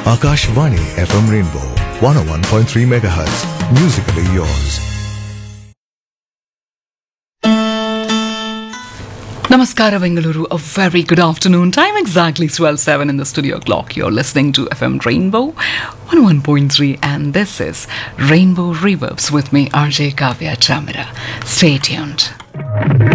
Akashvani FM Rainbow 101.3 MHz. Musically yours. Namaskara Bengaluru, a very good afternoon. Time exactly 12:07 in the studio clock. You're listening to FM Rainbow 101.3 and this is Rainbow Reverbs with me, RJ Kavya Chamira. Stay tuned.